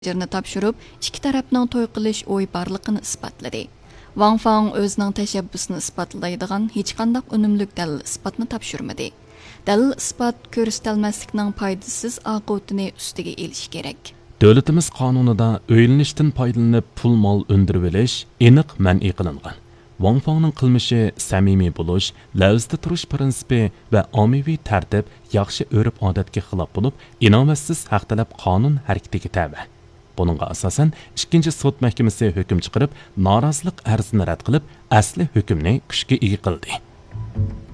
Jirni topshirib, ikki tarafning to'y qilish o'y borligini isbotladi. Wang Fang o'zining tashabbusini isbotlaydigan hech qanday unumli dalil isbotni topshirmadi. Dalil isbot ko'rsatilmaslikning foydasiz oqibatini ustiga elish kerak. Davlatimiz qonunida o'ylanishdan foydalanib pul mol undirib olish aniq man'iy qilingan. Wang Fangning qilmishi samimiy bo'lish, lavzda turish prinsipi va ommaviy tartib yaxshi o'rib-odatga xilof bo'lib, inomatsiz haq talab qonun harakatiga tabi. Buningga asosan 2 sud mahkamasi hukm chiqarib, norozilik arzini rad qilib, asli hukmni kuchga ega qildi.